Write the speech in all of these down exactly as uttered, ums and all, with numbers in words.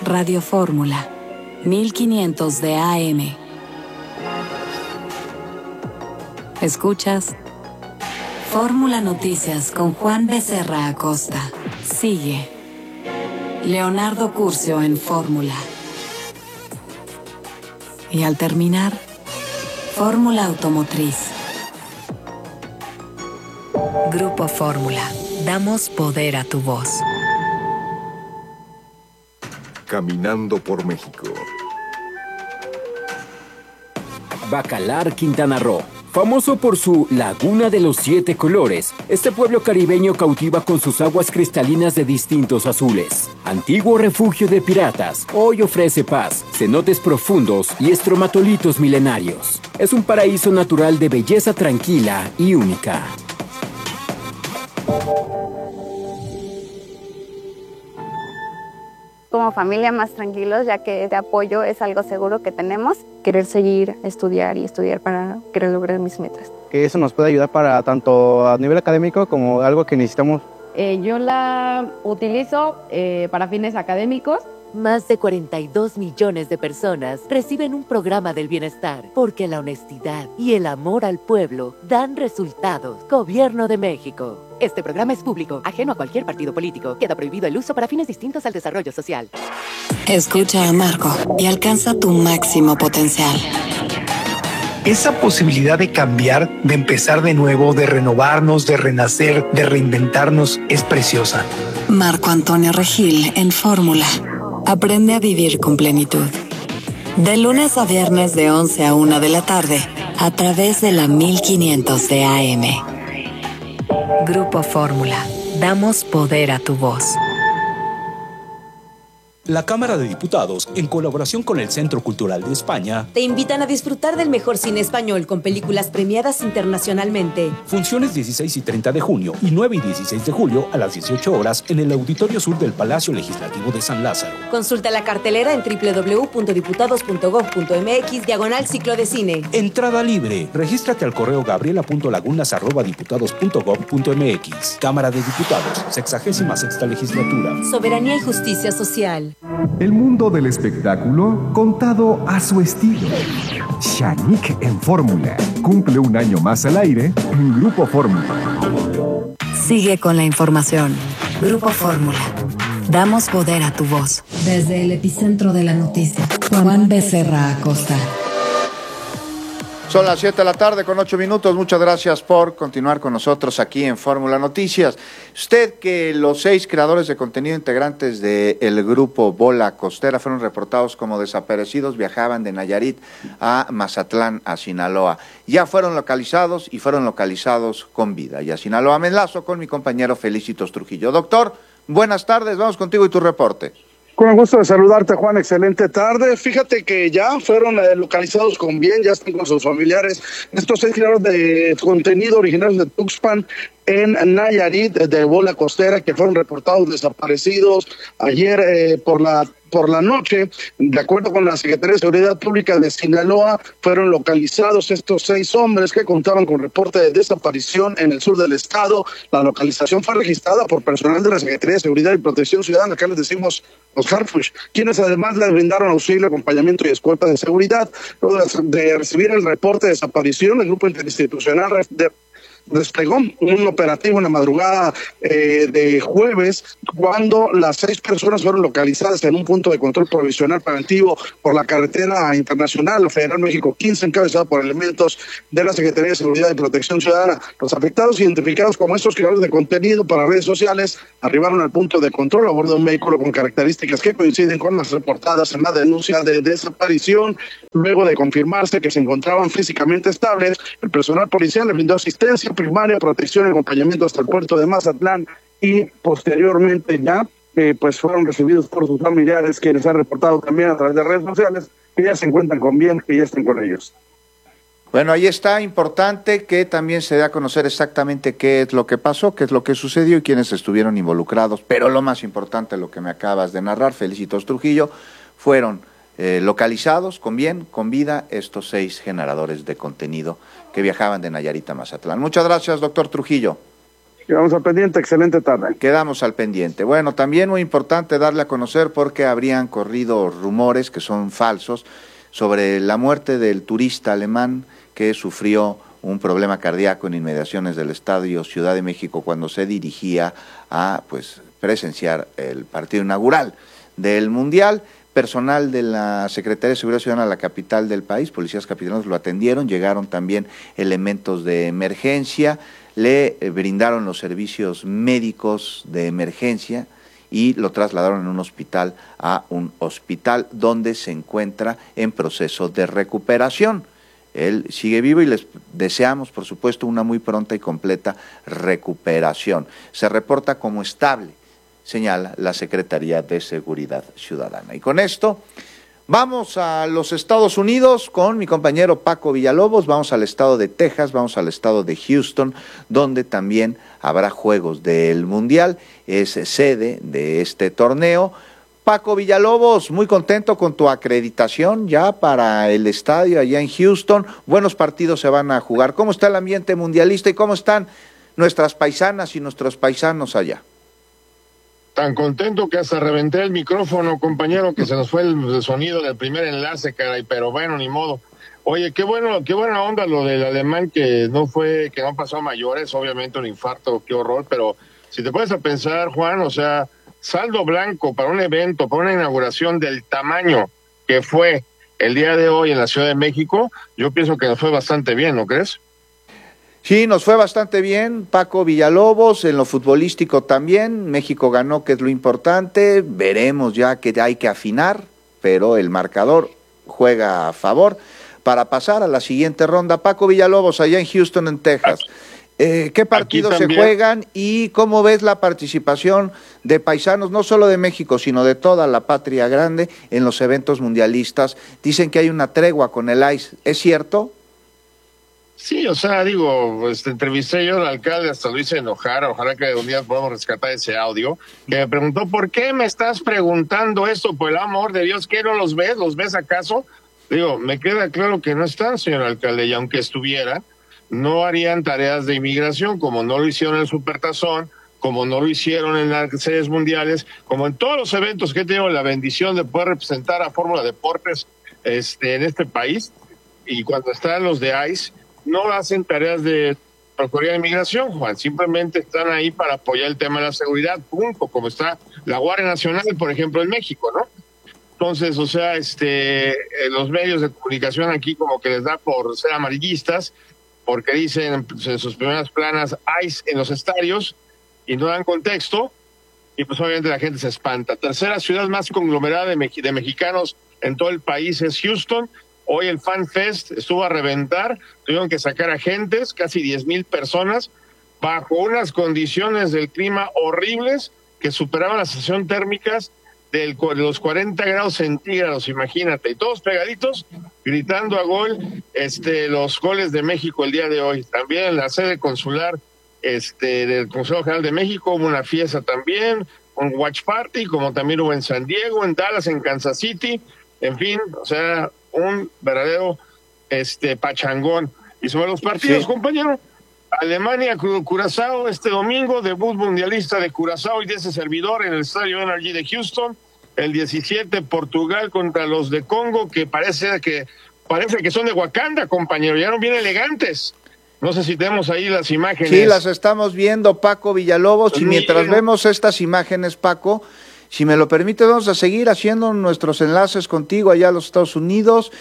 Radio Fórmula, mil quinientos de A M. Escuchas Fórmula Noticias con Juan Becerra Acosta. Sigue Leonardo Curcio en Fórmula. Y al terminar, Fórmula Automotriz. Grupo Fórmula. Damos poder a tu voz. Caminando por México. Bacalar, Quintana Roo. Famoso por su Laguna de los Siete Colores, este pueblo caribeño cautiva con sus aguas cristalinas de distintos azules. Antiguo refugio de piratas, hoy ofrece paz, cenotes profundos y estromatolitos milenarios. Es un paraíso natural de belleza tranquila y única. Como familia más tranquilos, ya que este apoyo es algo seguro que tenemos. Querer seguir, estudiar y estudiar para querer lograr mis metas. Que eso nos puede ayudar para tanto a nivel académico como algo que necesitamos. Eh, yo la utilizo eh, para fines académicos. Más de cuarenta y dos millones de personas reciben un programa del bienestar porque la honestidad y el amor al pueblo dan resultados. Gobierno de México. Este programa es público, ajeno a cualquier partido político. Queda prohibido el uso para fines distintos al desarrollo social. Escucha a Marco y alcanza tu máximo potencial. Esa posibilidad de cambiar, de empezar de nuevo, de renovarnos, de renacer, de reinventarnos, es preciosa. Marco Antonio Regil en Fórmula. Aprende a vivir con plenitud. De lunes a viernes de once a una de la tarde, a través de la mil quinientos de A M. Grupo Fórmula. Damos poder a tu voz. La Cámara de Diputados, en colaboración con el Centro Cultural de España, te invitan a disfrutar del mejor cine español con películas premiadas internacionalmente. Funciones dieciséis y treinta de junio y nueve y dieciséis de julio a las dieciocho horas en el Auditorio Sur del Palacio Legislativo de San Lázaro. Consulta la cartelera en doble u doble u doble u punto diputados punto gob punto eme equis diagonal ciclo de cine. Entrada libre. Regístrate al correo gabriela punto lagunas arroba diputados punto gob punto eme equis. Cámara de Diputados, sexagésima sexta legislatura. Soberanía y justicia social. El mundo del espectáculo contado a su estilo. Shanique en Fórmula. Cumple un año más al aire en Grupo Fórmula. Sigue con la información. Grupo Fórmula. Damos poder a tu voz. Desde el epicentro de la noticia. Juan Becerra Acosta. Son las siete de la tarde con ocho minutos. Muchas gracias por continuar con nosotros aquí en Fórmula Noticias. Usted que los seis creadores de contenido integrantes del grupo Bola Costera fueron reportados como desaparecidos, viajaban de Nayarit a Mazatlán, a Sinaloa. Ya fueron localizados y fueron localizados con vida. Y a Sinaloa me enlazo con mi compañero Felicitos Trujillo. Doctor, buenas tardes, vamos contigo y tu reporte. Con el gusto de saludarte, Juan, excelente tarde. Fíjate que ya fueron eh, localizados con bien, ya están con sus familiares. Estos seis creadores de contenido originarios de Tuxpan en Nayarit, de Bola Costera, que fueron reportados desaparecidos ayer eh, por la por la noche. De acuerdo con la Secretaría de Seguridad Pública de Sinaloa, fueron localizados estos seis hombres que contaban con reporte de desaparición en el sur del estado. La localización fue registrada por personal de la Secretaría de Seguridad y Protección Ciudadana, acá les decimos los Harfush, quienes además les brindaron auxilio, acompañamiento y escolta de seguridad. Luego de recibir el reporte de desaparición, el grupo interinstitucional de desplegó un operativo en la madrugada eh, de jueves, cuando las seis personas fueron localizadas en un punto de control provisional preventivo por la carretera internacional Federal México quince, encabezada por elementos de la Secretaría de Seguridad y Protección Ciudadana. Los afectados, identificados como estos creadores de contenido para redes sociales, arribaron al punto de control a bordo de un vehículo con características que coinciden con las reportadas en la denuncia de desaparición. Luego de confirmarse que se encontraban físicamente estables, el personal policial le brindó asistencia primaria, protección y acompañamiento hasta el puerto de Mazatlán, y posteriormente ya eh, pues fueron recibidos por sus familiares, quienes han reportado también a través de redes sociales que ya se encuentran con bien, que ya están con ellos. Bueno, ahí está, importante que también se dé a conocer exactamente qué es lo que pasó, qué es lo que sucedió y quiénes estuvieron involucrados, pero lo más importante, lo que me acabas de narrar, Felicitos Trujillo, fueron eh, localizados con bien, con vida, estos seis generadores de contenido que viajaban de Nayarit a Mazatlán. Muchas gracias, doctor Trujillo. Quedamos al pendiente, excelente tarde. Quedamos al pendiente. Bueno, también muy importante darle a conocer porque habrían corrido rumores que son falsos sobre la muerte del turista alemán que sufrió un problema cardíaco en inmediaciones del Estadio Ciudad de México cuando se dirigía a pues presenciar el partido inaugural del Mundial. Personal de la Secretaría de Seguridad Ciudadana de la capital del país, policías capitalinos lo atendieron, llegaron también elementos de emergencia, le brindaron los servicios médicos de emergencia y lo trasladaron en un hospital a un hospital donde se encuentra en proceso de recuperación. Él sigue vivo y les deseamos, por supuesto, una muy pronta y completa recuperación. Se reporta como estable, señala la Secretaría de Seguridad Ciudadana. Y con esto vamos a los Estados Unidos con mi compañero Paco Villalobos, vamos al estado de Texas, vamos al estado de Houston, donde también habrá juegos del Mundial, es sede de este torneo. Paco Villalobos, muy contento con tu acreditación ya para el estadio allá en Houston. Buenos partidos se van a jugar. ¿Cómo está el ambiente mundialista y cómo están nuestras paisanas y nuestros paisanos allá? Tan contento que hasta reventé el micrófono, compañero, que se nos fue el sonido del primer enlace, caray, pero bueno, ni modo. Oye, qué bueno, qué buena onda lo del alemán que no fue, que no pasó a mayores, obviamente un infarto, qué horror, pero si te puedes a pensar, Juan, o sea, saldo blanco para un evento, para una inauguración del tamaño que fue el día de hoy en la Ciudad de México, yo pienso que nos fue bastante bien, ¿no crees? Sí, nos fue bastante bien, Paco Villalobos, en lo futbolístico también, México ganó, que es lo importante, veremos ya que hay que afinar, pero el marcador juega a favor para pasar a la siguiente ronda. Paco Villalobos, allá en Houston, en Texas. Eh, ¿Qué partidos se juegan y cómo ves la participación de paisanos, no solo de México, sino de toda la patria grande en los eventos mundialistas? Dicen que hay una tregua con el I C E, ¿es cierto? Sí, o sea, digo, pues, te entrevisté yo al alcalde, hasta lo hice enojar, ojalá que un día podamos rescatar ese audio, que me preguntó, ¿por qué me estás preguntando esto? Por el amor de Dios, ¿qué no los ves? ¿Los ves acaso? Digo, me queda claro que no están, señor alcalde, y aunque estuvieran, no harían tareas de inmigración, como no lo hicieron en el Supertazón, como no lo hicieron en las series mundiales, como en todos los eventos que he tenido la bendición de poder representar a Fórmula Deportes este, en este país, y cuando están los de I C E, no hacen tareas de Procuraduría de Inmigración, Juan, simplemente están ahí para apoyar el tema de la seguridad, punto, como está la Guardia Nacional, por ejemplo, en México, ¿no? Entonces, o sea, este, los medios de comunicación aquí como que les da por ser amarillistas, porque dicen en sus primeras planas I C E en los estadios y no dan contexto, y pues obviamente la gente se espanta. Tercera ciudad más conglomerada de, me de mexicanos en todo el país es Houston. Hoy el Fan Fest estuvo a reventar, tuvieron que sacar agentes, casi diez mil personas, bajo unas condiciones del clima horribles que superaban las sensaciones térmicas del, de los cuarenta grados centígrados, imagínate, y todos pegaditos, gritando a gol este, los goles de México el día de hoy. También en la sede consular este, del Consejo General de México hubo una fiesta también, un watch party, como también hubo en San Diego, en Dallas, en Kansas City, en fin, o sea, un verdadero este pachangón. Y sobre los partidos, sí, compañero, Alemania, Curazao, este domingo, debut mundialista de Curazao y de ese servidor en el Estadio Energy de Houston. El diecisiete, Portugal contra los de Congo, que parece que parece que son de Wakanda, compañero, ya no bien elegantes. No sé si tenemos ahí las imágenes. Sí, las estamos viendo, Paco Villalobos, y mientras vemos estas imágenes, Paco, si me lo permite, vamos a seguir haciendo nuestros enlaces contigo allá a los Estados Unidos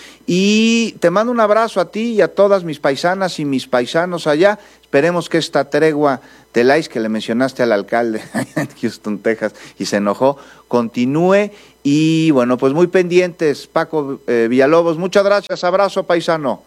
y te mando un abrazo a ti y a todas mis paisanas y mis paisanos allá. Esperemos que esta tregua del I C E que le mencionaste al alcalde en Houston, Texas, y se enojó, continúe. Y bueno, pues muy pendientes, Paco eh, Villalobos. Muchas gracias, abrazo, paisano.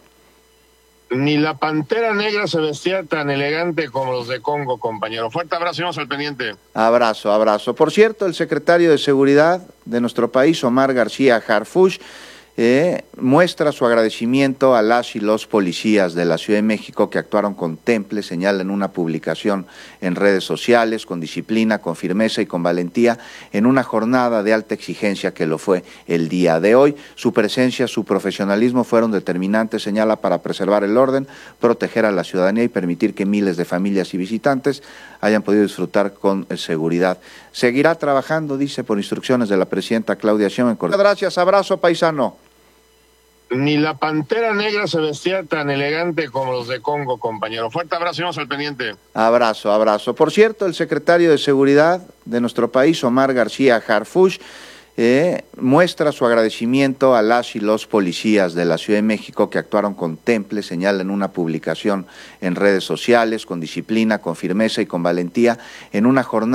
Ni la Pantera Negra se vestía tan elegante como los de Congo, compañero. Fuerte abrazo y vamos al pendiente. Abrazo, abrazo. Por cierto, el secretario de Seguridad de nuestro país, Omar García Harfuch, eh, muestra su agradecimiento a las y los policías de la Ciudad de México que actuaron con temple, señala en una publicación en redes sociales, con disciplina, con firmeza y con valentía, en una jornada de alta exigencia que lo fue el día de hoy. Su presencia, su profesionalismo fueron determinantes, señala, para preservar el orden, proteger a la ciudadanía y permitir que miles de familias y visitantes hayan podido disfrutar con seguridad. Seguirá trabajando, dice, por instrucciones de la presidenta Claudia Sheinbaum. Gracias, abrazo, paisano. Ni la Pantera Negra se vestía tan elegante como los de Congo, compañero. Fuerte abrazo y vamos al pendiente. Abrazo, abrazo. Por cierto, el secretario de Seguridad de nuestro país, Omar García Harfuch, eh, muestra su agradecimiento a las y los policías de la Ciudad de México que actuaron con temple, señala en una publicación en redes sociales, con disciplina, con firmeza y con valentía, en una jornada